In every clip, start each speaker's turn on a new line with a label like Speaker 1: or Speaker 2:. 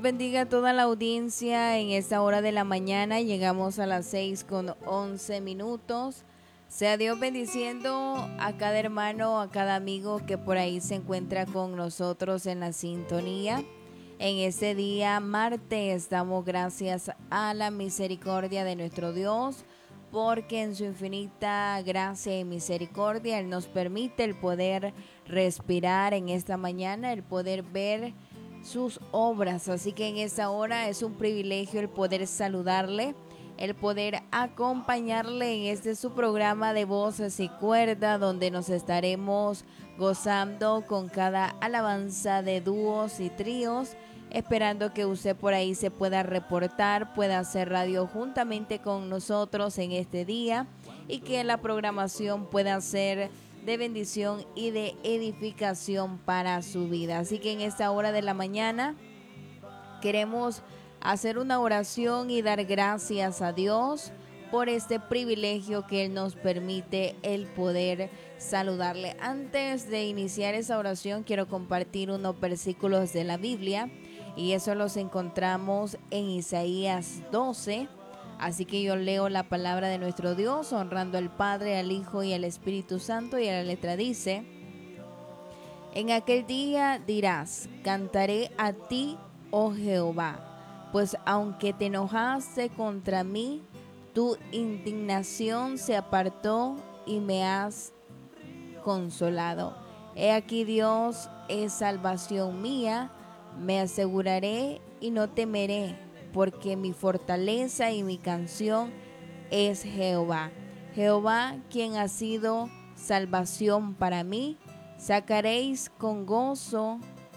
Speaker 1: Bendiga a toda la audiencia en esta hora de la mañana. Llegamos a las 6:11. Sea Dios bendiciendo a cada hermano, a cada amigo que por ahí se encuentra con nosotros en la sintonía. En este día martes damos gracias a la misericordia de nuestro Dios, porque en su infinita gracia y misericordia Él nos permite el poder respirar en esta mañana, el poder ver sus obras. Así que en esta hora es un privilegio el poder saludarle, el poder acompañarle en este su programa de voces y cuerda, donde nos estaremos gozando con cada alabanza de dúos y tríos, esperando que usted por ahí se pueda reportar, pueda hacer radio juntamente con nosotros en este día y que la programación pueda ser de bendición y de edificación para su vida. Así que en esta hora de la mañana queremos hacer una oración y dar gracias a Dios por este privilegio que Él nos permite el poder saludarle. Antes de iniciar esa oración quiero compartir unos versículos de la Biblia y eso los encontramos en Isaías 12. Así que yo leo la palabra de nuestro Dios, honrando al Padre, al Hijo y al Espíritu Santo, y a la letra dice: en aquel día dirás, cantaré a ti, oh Jehová, pues aunque te enojaste contra mí, tu indignación se apartó y me has consolado. He aquí Dios es salvación mía, me aseguraré y no temeré, porque mi fortaleza y mi canción es Jehová. Jehová, quien ha sido salvación para mí, sacaréis con gozo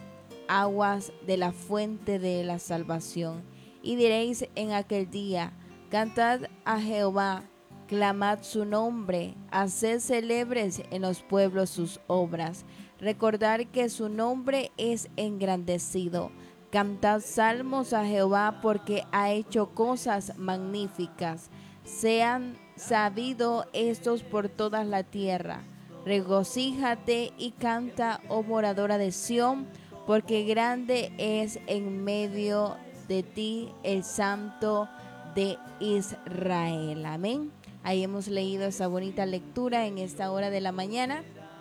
Speaker 1: aguas de la fuente de la salvación. Y diréis en aquel día, cantad a Jehová, clamad su nombre, haced célebres en los pueblos sus obras. Recordad que su nombre es engrandecido. Cantad salmos a Jehová, porque ha hecho cosas magníficas. Sean sabidos estos por toda la tierra. Regocíjate y canta, oh moradora de Sión, porque grande es en medio de ti el Santo de Israel. Amén. Ahí hemos leído esa bonita lectura en esta hora de la mañana,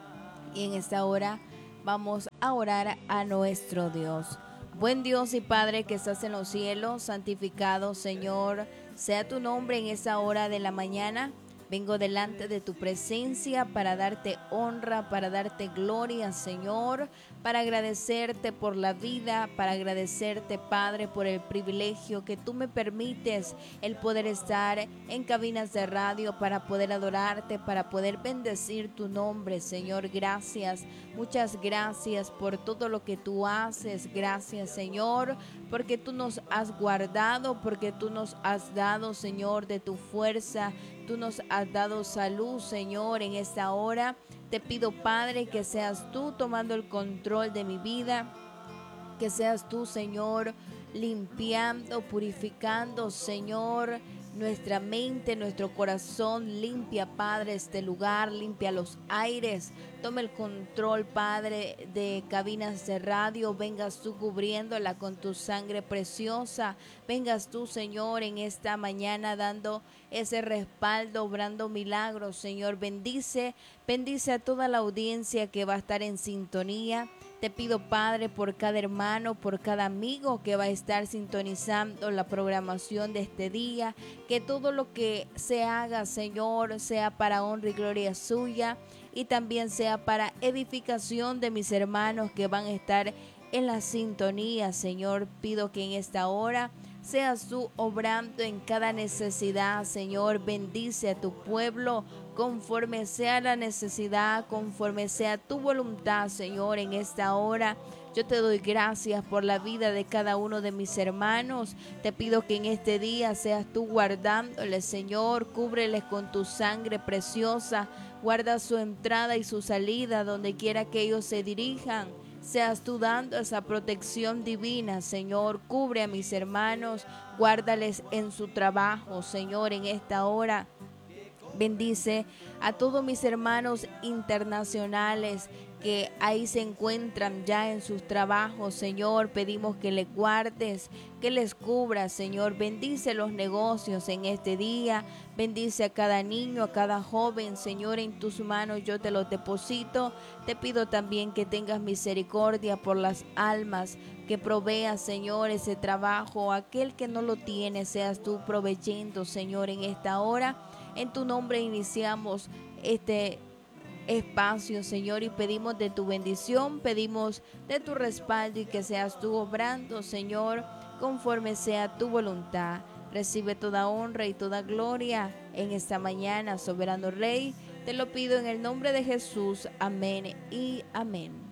Speaker 1: y en esta hora vamos a orar a nuestro Dios. Buen Dios y Padre que estás en los cielos, santificado Señor sea tu nombre en esta hora de la mañana. Vengo delante de tu presencia para darte honra, para darte gloria, Señor, para agradecerte por la vida, para agradecerte, Padre, por el privilegio que tú me permites el poder estar en cabinas de radio, para poder adorarte, para poder bendecir tu nombre, Señor. Gracias, muchas gracias por todo lo que tú haces. Gracias, Señor, porque tú nos has guardado, porque tú nos has dado, Señor, de tu fuerza. Tú nos has dado salud, Señor, en esta hora. Te pido, Padre, que seas tú tomando el control de mi vida, que seas tú, Señor, limpiando, purificando, Señor, nuestra mente, nuestro corazón. Limpia, Padre, este lugar, limpia los aires. Toma el control, Padre, de cabinas de radio. Vengas tú cubriéndola con tu sangre preciosa. Vengas tú, Señor, en esta mañana dando ese respaldo, obrando milagros, Señor. Bendice a toda la audiencia que va a estar en sintonía. Te pido, Padre, por cada hermano, por cada amigo que va a estar sintonizando la programación de este día, que todo lo que se haga, Señor, sea para honra y gloria suya, y también sea para edificación de mis hermanos que van a estar en la sintonía. Señor, pido que en esta hora seas tú obrando en cada necesidad, Señor. Bendice a tu pueblo conforme sea la necesidad, conforme sea tu voluntad, Señor. En esta hora yo te doy gracias por la vida de cada uno de mis hermanos. Te pido que en este día seas tú guardándoles, Señor. Cúbreles con tu sangre preciosa. Guarda su entrada y su salida donde quiera que ellos se dirijan. Seas tú dando esa protección divina, Señor. Cubre a mis hermanos, guárdales en su trabajo, Señor, en esta hora. Bendice a todos mis hermanos internacionales que ahí se encuentran ya en sus trabajos, Señor. Pedimos que les guardes, que les cubras, Señor. Bendice los negocios en este día. Bendice a cada niño, a cada joven, Señor. En tus manos yo te los deposito. Te pido también que tengas misericordia por las almas, que proveas, Señor, ese trabajo. Aquel que no lo tiene, seas tú proveyendo, Señor, en esta hora. En tu nombre iniciamos este espacio, Señor, y pedimos de tu bendición, pedimos de tu respaldo y que seas tú obrando, Señor, conforme sea tu voluntad. Recibe toda honra y toda gloria en esta mañana, soberano Rey. Te lo pido en el nombre de Jesús. Amén y amén.